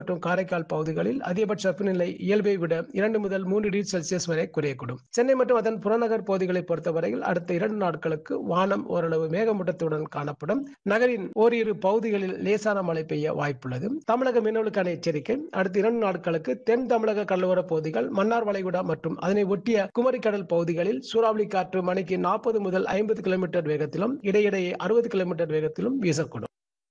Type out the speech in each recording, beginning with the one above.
மற்றும் காரைக்கால் பகுதிகளில் அதிகபட்ச வெப்பநிலை இயல்பை விட 2 முதல் 3 டிகிரி செல்சியஸ் வரை குறையக்கூடும். சென்னை மற்றும் அதன் புறநகர் பகுதிகளை பொறுத்தவரையில் அடுத்த 2 நாட்களுக்கு வானம் ஓரளவு மேகமூட்டத்துடன் காணப்படும். நகரின் ஓரிரு பகுதிகளில் லேசான மழை பெய்ய வாய்ப்புள்ளது. தமிழக மீனவர்களுக்கான எச்சரிக்கை: அடுத்த 2 நாட்களுக்கு தென் தமிழக கடலோர பகுதிகள், மன்னார் வளைகுடா மற்றும் அதனை ஒட்டிய குமரிக்கடல் பகுதிகளில் சூறாவளி காற்று மணிக்கு 40 முதல் 50 கிலோமீட்டர் வேகத்திலும் இடையிடையே 60 கிலோமீட்டர் வேகத்திலும் வீசக்கூடும்.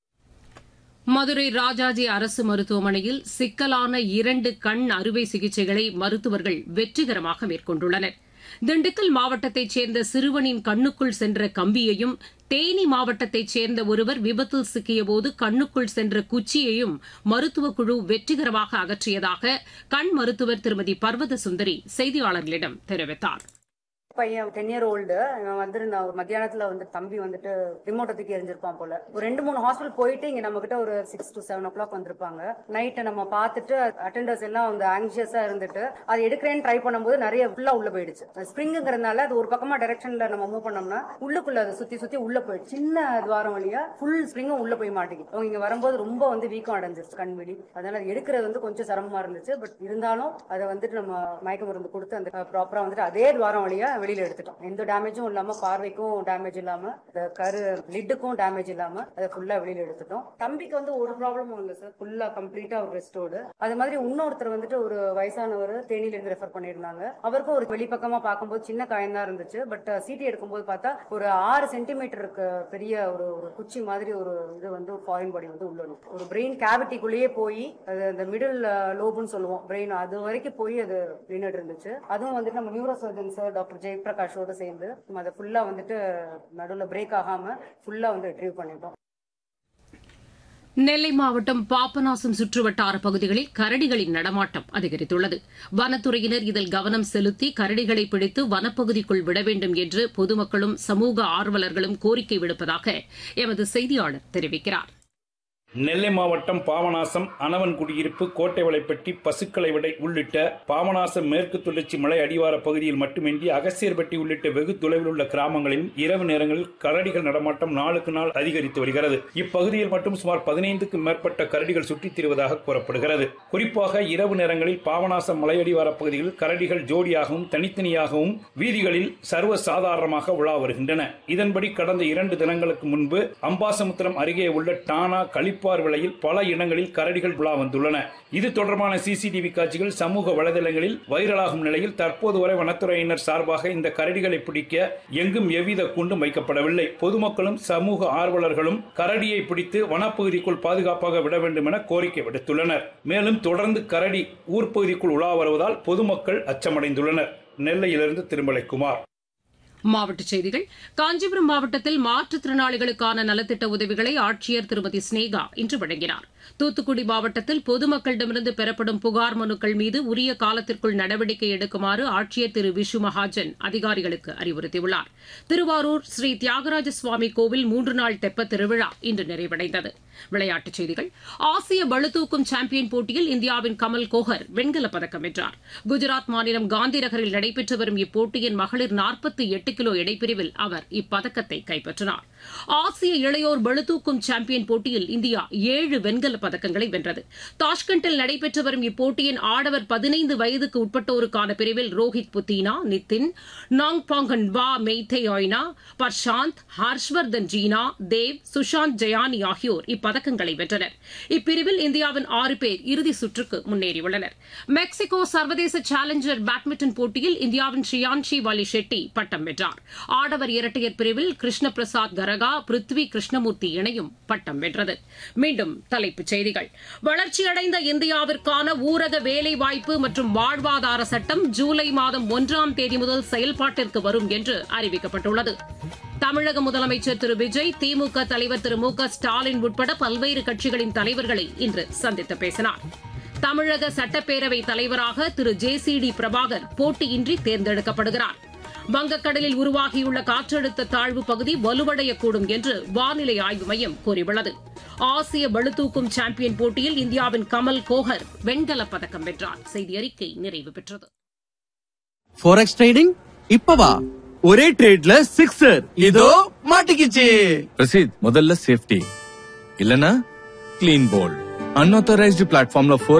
மதுரை ராஜாஜி அரசு மருத்துவமனையில் சிக்கலான 2 கண் அறுவை சிகிச்சைகளை மருத்துவர்கள் வெற்றிகரமாக மேற்கொண்டுள்ளனர். திண்டுக்கல் மாவட்டத்தைச் சேர்ந்த சிறுவனின் கண்ணுக்குள் சென்ற கம்பியையும், தேனி மாவட்டத்தைச் சேர்ந்த ஒருவர் விபத்தில் சிக்கியபோது கண்ணுக்குள் சென்ற குச்சியையும் மருத்துவக் குழு வெற்றிகரமாக அகற்றியதாக கண் மருத்துவர் திருமதி பர்வத சுந்தரி செய்தியாளர்களிடம் தெரிவித்தார். பையன் 10 year old வந்திருந்தான். ஒரு மத்தியானத்துல தம்பி ரிமோட்டை தூக்கி எரிஞ்சிருப்பான் போல. ஒரு 2-3 ஹாஸ்பிட்டல் போயிட்டு இங்க நம்ம கிட்ட ஒரு 6 to 7 o'clock வந்திருப்பாங்க. நைட்டு நம்ம பார்த்துட்டு அட்டெண்டர்ஸ் எல்லாம் ஆங்ஷியஸா இருந்துட்டு அது எடுக்கிறேன்னு ட்ரை பண்ணும்போது நிறைய ஃபுல்லா உள்ள போயிடுச்சு. ஸ்ப்ரிங்குங்கிறதுனால அது ஒரு பக்கமா டைரக்ஷன்ல நம்ம மூவ் பண்ணோம்னா உள்ளுக்குள்ள அது சுத்தி சுத்தி உள்ள போயிடுச்சு. சின்ன துவாரம் வழியா ஃபுல் ஸ்ப்ரிங்கும் உள்ள போய் மாட்டேங்குது. அவங்க இங்க வரும்போது ரொம்ப வீக்கம் அடைஞ்சிருச்சு கண்வெளி. அதனால எடுக்கிறது கொஞ்சம் சிரமமா இருந்துச்சு. பட் இருந்தாலும் அதை நம்ம மயக்க மருந்து கொடுத்து அந்த ப்ராப்பரா அதே துவாரம் வழியா வெளியில எடுத்துட்டோம். எந்த டேமேஜும் இல்லாம, பார்வைக்கும் டேமேஜ் இல்லாம, லிட்டுக்கும் டேமேஜ் இல்லாம அதை ஃபுல்லா வெளியில எடுத்துட்டோம். தம்பிக்கு ஒரு ப்ராப்ளமும் இல்லை சார். ஃபுல்லா கம்ப்ளீட்டா ஒரு ரெஸ்டோடு. அது மாதிரி இன்னொருத்தர் ஒரு வயசானவர் தேனியில இருந்து ரெஃபர் பண்ணிருந்தாங்க. அவருக்கும் ஒரு வெளிப்பக்கமா பார்க்கும்போது சின்ன காயம் தான் இருந்துச்சு. பட் சிடி எடுக்கும்போது பார்த்தா ஒரு 6 சென்டிமீட்டருக்கு பெரிய ஒரு குச்சி மாதிரி ஒரு இது ஃபாரின் பாடி உள்ள ஒரு பிரெயின் கேவிட்டிக்குள்ளேயே போய் அது அந்த மிடில் லோபுன்னு சொல்லுவோம் பிரெயின், அது வரைக்கும் போய் அது நின்றுட்டு இருந்துச்சு. அதுவும் நம்ம நியூரோ சர்ஜன் சார் டாக்டர் ஜெயபிரகாஷோட சேர்ந்து அதை ஃபுல்லா நடுவில் பிரேக் ஆகாம ஃபுல்லா ரிட்ரீவ் பண்ணிட்டோம். நெல்லை மாவட்டம் பாபநாசம் சுற்றுவட்டார பகுதிகளில் கரடிகளின் நடமாட்டம் அதிகரித்துள்ளது. வனத்துறையினர் இதில் கவனம் செலுத்தி கரடிகளை பிடித்து வனப்பகுதிக்குள் விட வேண்டும் என்று பொதுமக்களும் சமூக ஆர்வலர்களும் கோரிக்கை விடுப்பதாக எமது செய்தியாளர் தெரிவிக்கிறார். நெல்லை மாவட்டம் பாபநாசம், அனவன் குடியிருப்பு, கோட்டை வலைப்பட்டி, பசுக்களை விடை உள்ளிட்ட பாபநாசம் மேற்கு தொடர்ச்சி மலை அடிவார பகுதியில் மட்டுமின்றி அகசியர்பட்டி உள்ளிட்ட வெகு தொலைவில் உள்ள கிராமங்களிலும் இரவு நேரங்களில் கரடிகள் நடமாட்டம் நாளுக்கு நாள் அதிகரித்து வருகிறது. இப்பகுதியில் மட்டும் சுமார் 15க்கும் மேற்பட்ட கரடிகள் சுற்றித் திரிவதாக கூறப்படுகிறது. குறிப்பாக இரவு நேரங்களில் பாபநாசம் மலையடிவார பகுதியில் கரடிகள் ஜோடியாகவும் தனித்தனியாகவும் வீதிகளில் சர்வ சாதாரணமாக உலா வருகின்றன. இதன்படி கடந்த 2 தினங்களுக்கு முன்பு அம்பாசமுத்திரம் அருகே உள்ள டானா விலையில் பல இடங்களில் கரடிகள் உலா வந்துள்ளன. இது தொடர்பான சிசிடிவி காட்சிகள் சமூக வலைதளங்களில் வைரலாகும் நிலையில் தற்போது வரை வனத்துறையினர் சார்பாக இந்த கரடிகளை பிடிக்க எங்கும் எவ்வித கூண்டும் வைக்கப்படவில்லை. பொதுமக்களும் சமூக ஆர்வலர்களும் கரடியை பிடித்து வனப்பகுதிக்குள் பாதுகாப்பாக விட வேண்டும் என கோரிக்கை விடுத்துள்ளனர். மேலும் தொடர்ந்து கரடி ஊர்ப்பகுதிக்குள் உலா வருவதால் பொதுமக்கள் அச்சமடைந்துள்ளனர். நெல்லையிலிருந்து திருமலைக்குமார். மாவட்டச் செய்திகள். காஞ்சிபுரம் மாவட்டத்தில் மாற்றுத்திறனாளிகளுக்கான நலத்திட்ட உதவிகளை ஆட்சியர் திருமதி ஸ்னேகா இன்று வழங்கினார். தூத்துக்குடி மாவட்டத்தில் பொதுமக்களிடமிருந்து பெறப்படும் புகார் மனுக்கள் மீது உரிய காலத்திற்குள் நடவடிக்கை எடுக்குமாறு ஆட்சியர் திரு விஷு மகாஜன் அதிகாரிகளுக்கு அறிவுறுத்தியுள்ளார். திருவாரூர் ஸ்ரீ தியாகராஜ சுவாமி கோவில் 3 நாள் தெப்பத் திருவிழா இன்று நிறைவடைந்தது. விளையாட்டுச் செய்திகள். ஆசிய பளுதூக்கும் சாம்பியன் போட்டியில் இந்தியாவின் கமல் கோஹர் வெண்கலப் பதக்கம் வென்றார். குஜராத் மாநிலம் காந்தி நகரில் நடைபெற்று வரும் இப்போட்டியின் மகளிர் 48 கிலோ எடைப்பிரிவில் அவர் இப்பதக்கத்தை கைப்பற்றினார். ஆசிய இளையோர் பளுதூக்கும் சாம்பியன் போட்டியில் இந்தியா 7 வெண்கலப் பதக்கங்களை வென்றது. தாஷ்கண்டில் நடைபெற்று வரும் இப்போட்டியின் ஆடவர் 15 வயதுக்கு உட்பட்டோருக்கான பிரிவில் ரோஹித் புத்தீனா, நிதின் நாங்பாங்கன்வா, மெய்தேயாய்னா, பர்ஷாந்த், ஹர்ஷ்வர்தன் ஜீனா, தேவ், சுஷாந்த் ஜயானி ஆகியோர் இப்பதக்கங்களை வென்றனர். இப்பிரிவில் இந்தியாவின் 6 பேர் இறுதிச் சுற்றுக்கு முன்னேறியுள்ளனர். மெக்சிகோ சர்வதேச சேலஞ்சர் பேட்மிண்டன் போட்டியில் இந்தியாவின் ஷியான்ஷி வாலி ஷெட்டி பட்டம் வென்றார். ஆடவர் இரட்டையர் பிரிவில் கிருஷ்ண பிரசாத் கரகா, பிருத்வி கிருஷ்ணமூர்த்தி இணையும் பட்டம் வென்றது. மீண்டும் தலைப்புச் செய்திகள். வளர்ச்சியடைந்த இந்தியாவிற்கான ஊரக வேலைவாய்ப்பு மற்றும் வாழ்வாதார சட்டம் ஜூலை மாதம் 1ஆம் தேதி முதல் செயல்பாட்டிற்கு வரும் என்று அறிவிக்கப்பட்டுள்ளது. தமிழக முதலமைச்சர் திரு விஜய், திமுக தலைவர் திரு மு க ஸ்டாலின் உட்பட பல்வேறு கட்சிகளின் தலைவர்களை இன்று சந்தித்து பேசினார். தமிழக சட்டப்பேரவைத் தலைவராக திரு ஜே.சி.டி. பிரபாகர் போட்டியின்றி தேர்ந்தெடுக்கப்படுகிறார். வங்கக்கடலில் உருவாகியுள்ள காற்றழுத்த தாழ்வு பகுதி வலுவடையக்கூடும் என்று வானிலை ஆய்வு மையம் கூறியுள்ளது. ஆசிய பளுதூக்கும் சாம்பியன் போட்டியில் இந்தியாவின் கமல் கோஹர் வெண்கலப் பதக்கம் வென்றார். செய்தி அறிக்கை நிறைவு பெற்றது. ஃபோரெக்ஸ் ட்ரேடிங் இப்பவா ஒரே ட்ரேட்ல 6 இதோ மாட்டிக்கிச்சு. ரசீத் முதல்ல சேஃப்டி இல்லனா கிளீன் போல். அன்ஆத்தரைஸ்டு பிளாட்ஃபார்ம்ல